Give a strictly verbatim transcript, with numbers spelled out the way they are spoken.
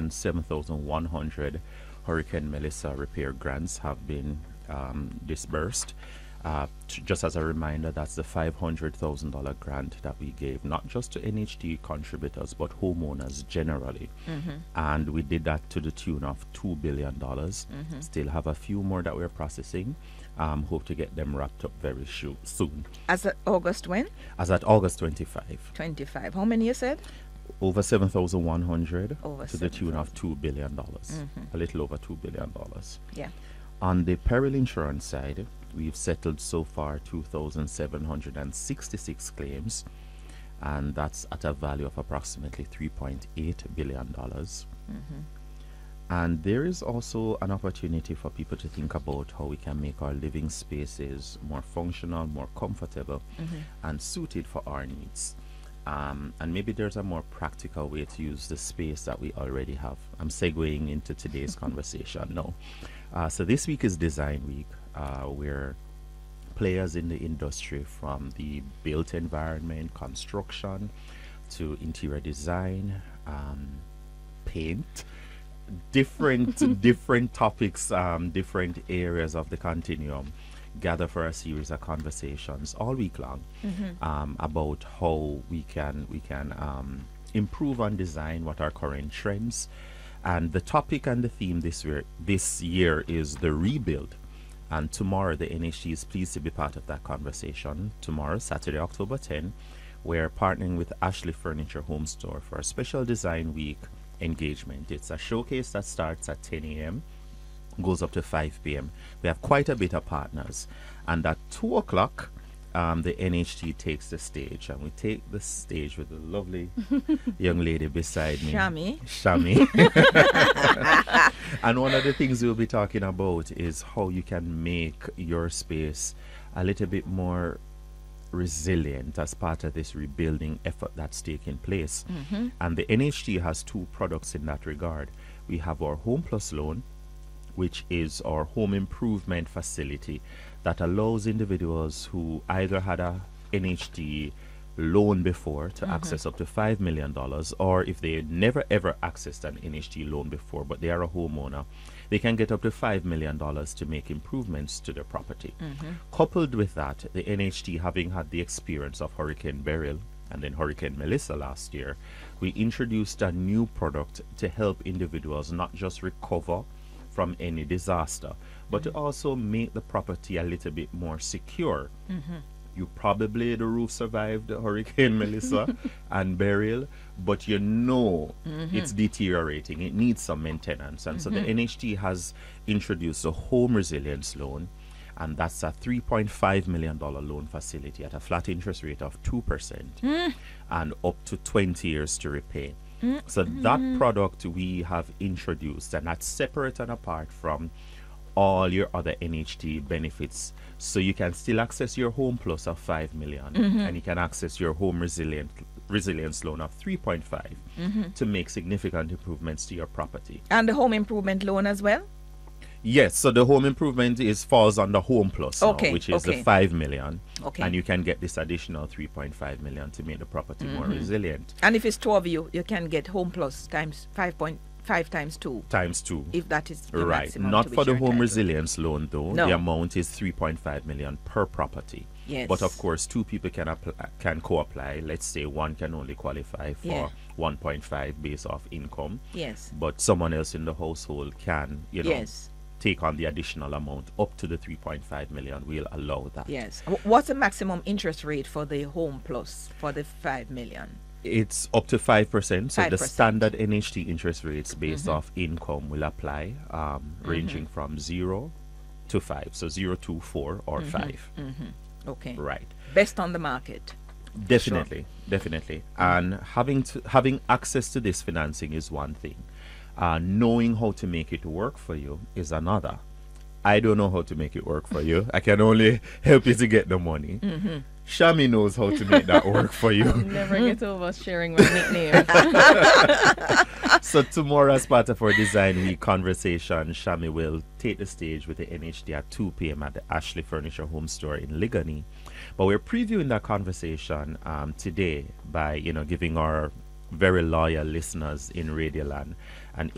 and seven thousand one hundred Hurricane Melissa repair grants have been um, disbursed. Uh, t- just as a reminder, that's the five hundred thousand dollars grant that we gave, not just to N H T contributors, but homeowners generally. Mm-hmm. And we did that to the tune of two billion dollars. Mm-hmm. Still have a few more that we're processing. Um, hope to get them wrapped up very sho- soon. As of August when? As at August twenty-fifth. twenty-five. How many you said? Over seven thousand one hundred Over to the tune of seven thousand. two billion dollars. Mm-hmm. A little over two billion dollars. Yeah. On the peril insurance side, we've settled so far two thousand seven hundred sixty-six claims, and that's at a value of approximately three point eight billion dollars. Mm-hmm. And there is also an opportunity for people to think about how we can make our living spaces more functional, more comfortable, Mm-hmm. and suited for our needs. Um, and maybe there's a more practical way to use the space that we already have. I'm segueing into today's conversation now. Uh, so this week is Design Week, uh, where players in the industry from the built environment, construction, to interior design, um, paint, different different topics, um, different areas of the continuum gather for a series of conversations all week long Mm-hmm. um, about how we can we can um, improve on design, what are current trends, and the topic and the theme this year this year is the rebuild. And tomorrow, the N H T is pleased to be part of that conversation. Tomorrow, Saturday, October tenth, we're partnering with Ashley Furniture Home Store for a special Design Week engagement. It's a showcase that starts at ten a.m. goes up to five p.m. We have quite a bit of partners, and at two o'clock um, the N H T takes the stage, and we take the stage with the lovely young lady beside me, Shami. Shami. And one of the things we'll be talking about is how you can make your space a little bit more resilient as part of this rebuilding effort that's taking place. Mm-hmm. And the N H T has two products in that regard. We have our Home Plus loan, which is our home improvement facility that allows individuals who either had a N H T loan before to Mhm. access up to five million dollars, or if they never ever accessed an N H T loan before but they are a homeowner, they can get up to five million dollars to make improvements to their property. Mhm. Coupled with that, the N H T, having had the experience of Hurricane Beryl and then Hurricane Melissa last year, we introduced a new product to help individuals not just recover from any disaster, but to also make the property a little bit more secure. Mhm. You probably, the roof survived Hurricane Melissa and Beryl, but you know Mhm. it's deteriorating. It needs some maintenance. And so the Mhm. N H T has introduced a home resilience loan, and that's a three point five million dollars loan facility at a flat interest rate of two percent Mm. and up to twenty years to repay. Mm. So that product we have introduced, and that's separate and apart from all your other N H T benefits. So you can still access your Home Plus of five million, Mhm. and you can access your home resilient resilience loan of three point five Mhm. to make significant improvements to your property. And the home improvement loan as well? Yes, so the home improvement is falls under Home Plus now, Okay, which is okay. the five million, Okay. and you can get this additional three point five million to make the property more Mhm. resilient. And if it's two of you, you can get Home Plus times five point five times two, Times two. if that is the Right, maximum not to for which the you're home entitled. resilience loan though. No. The amount is three point five million per property. Yes. But of course, two people can apply, can co-apply. Let's say one can only qualify for Yeah. one point five based off income, Yes. but someone else in the household can, you know, Yes. take on the additional amount up to the three point five million. We'll allow that. Yes. Wh- What's the maximum interest rate for the Home Plus for the five million? It's up to five percent. So five the percent. standard N H T interest rates based Mhm. off income will apply, um, ranging from zero to five. So zero to four or five. Mm-hmm. Okay. Right. Best on the market. Definitely, definitely. And having to having access to this financing is one thing. Uh, knowing how to make it work for you is another. I don't know how to make it work for you. I can only help you to get the money. Mm-hmm. Shami knows how to make that work for you. Never get over sharing my nickname. So tomorrow, as part of our Design Week conversation, Shami will take the stage with the N H D at two p.m. at the Ashley Furniture Home Store in Ligoni. But we're previewing that conversation um, today by, you know, giving our very loyal listeners in Radioland